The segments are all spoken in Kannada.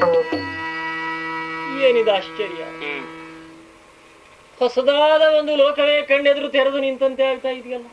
ಏನಿದೆ ಆಶ್ಚರ್ಯ! ಹೊಸದಾದ ಒಂದು ಲೋಕವೇ ಕಣ್ಣೆದುರು ತೆರೆದು ನಿಂತಂತೆ ಆಗ್ತಾ ಇದೆಯಲ್ಲ.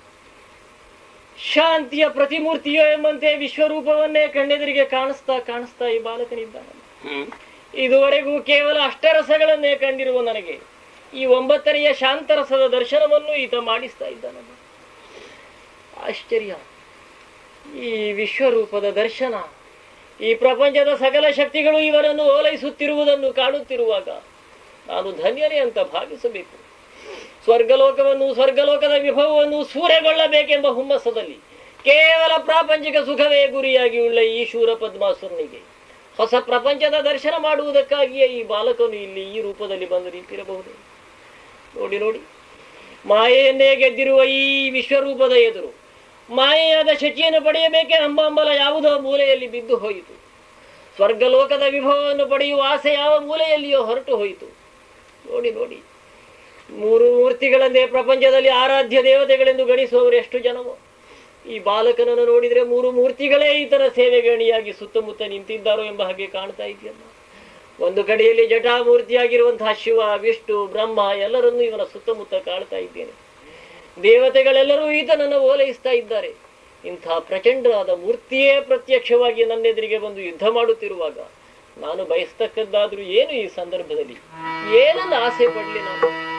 ಶಾಂತಿಯ ಪ್ರತಿಮೂರ್ತಿಯೋ ಎಂಬಂತೆ ವಿಶ್ವರೂಪವನ್ನೇ ಕಣ್ಣೆದುರಿಗೆ ಕಾಣಿಸ್ತಾ ಕಾಣಿಸ್ತಾ ಈ ಬಾಲಕನಿದ್ದಾನಲ್ಲ. ಇದುವರೆಗೂ ಕೇವಲ ಅಷ್ಟರಸಗಳನ್ನೇ ಕಂಡಿರುವ ನನಗೆ ಈ 9ನೆಯ ಶಾಂತರಸದ ದರ್ಶನವನ್ನು ಈತ ಮಾಡಿಸ್ತಾ ಇದ್ದಾನಲ್ಲ. ಆಶ್ಚರ್ಯ! ಈ ವಿಶ್ವರೂಪದ ದರ್ಶನ, ಈ ಪ್ರಪಂಚದ ಸಕಲ ಶಕ್ತಿಗಳು ಇವರನ್ನು ಓಲೈಸುತ್ತಿರುವುದನ್ನು ಕಾಣುತ್ತಿರುವಾಗ ನಾನು ಧನ್ಯನೇ ಅಂತ ಭಾವಿಸಬೇಕು. ಸ್ವರ್ಗಲೋಕವನ್ನು, ಸ್ವರ್ಗಲೋಕದ ವಿಭವವನ್ನು ಸೂರೆಗೊಳ್ಳಬೇಕೆಂಬ ಹುಮ್ಮಸ್ಸದಲ್ಲಿ ಕೇವಲ ಪ್ರಾಪಂಚಿಕ ಸುಖವೇ ಗುರಿಯಾಗಿ ಉಳ್ಳ ಈ ಶೂರ ಪದ್ಮಾಸುರನಿಗೆ ಹೊಸ ಪ್ರಪಂಚದ ದರ್ಶನ ಮಾಡುವುದಕ್ಕಾಗಿಯೇ ಈ ಬಾಲಕನು ಇಲ್ಲಿ ಈ ರೂಪದಲ್ಲಿ ಬಂದು ನಿಂತಿರಬಹುದು. ನೋಡಿ ನೋಡಿ, ಮಾಯೆಯನ್ನೇ ಗೆದ್ದಿರುವ ಈ ವಿಶ್ವರೂಪದ ಎದುರು ಮಾಯೆಯಾದ ಶಚಿಯನ್ನು ಪಡೆಯಬೇಕೆ ಹಂಬಲ ಯಾವುದೋ ಮೂಲೆಯಲ್ಲಿ ಬಿದ್ದು ಹೋಯಿತು. ಸ್ವರ್ಗಲೋಕದ ವಿಭವವನ್ನು ಪಡೆಯುವ ಆಸೆ ಯಾವ ಮೂಲೆಯಲ್ಲಿಯೋ ಹೊರಟು ಹೋಯಿತು. ನೋಡಿ ನೋಡಿ, 3 ಮೂರ್ತಿಗಳನ್ನೇ ಪ್ರಪಂಚದಲ್ಲಿ ಆರಾಧ್ಯ ದೇವತೆಗಳೆಂದು ಗಣಿಸುವವರು ಎಷ್ಟು ಜನವೋ, ಈ ಬಾಲಕನನ್ನು ನೋಡಿದರೆ 3 ಮೂರ್ತಿಗಳೇ ಈತನ ಸೇವೆಗಣಿಯಾಗಿ ಸುತ್ತಮುತ್ತ ನಿಂತಿದ್ದಾರೋ ಎಂಬ ಹಾಗೆ ಕಾಣ್ತಾ ಇದೆಯಲ್ಲ. ಒಂದು ಕಡೆಯಲ್ಲಿ ಜಟಾಮೂರ್ತಿಯಾಗಿರುವಂತಹ ಶಿವ, ವಿಷ್ಣು, ಬ್ರಹ್ಮ ಎಲ್ಲರನ್ನೂ ಇವನ ಸುತ್ತಮುತ್ತ ಕಾಣ್ತಾ ಇದ್ದೇನೆ. ದೇವತೆಗಳೆಲ್ಲರೂ ಈತನನ್ನು ಓಲೈಸ್ತಾ ಇದ್ದಾರೆ. ಇಂಥ ಪ್ರಚಂಡವಾದ ಮೂರ್ತಿಯೇ ಪ್ರತ್ಯಕ್ಷವಾಗಿ ನನ್ನೆದುರಿಗೆ ಬಂದು ಯುದ್ಧ ಮಾಡುತ್ತಿರುವಾಗ ನಾನು ಬಯಸ್ತಕ್ಕದ್ದಾದ್ರೂ ಏನು? ಈ ಸಂದರ್ಭದಲ್ಲಿ ಏನನ್ನು ಆಸೆ ಪಡಲಿ ನಾನು?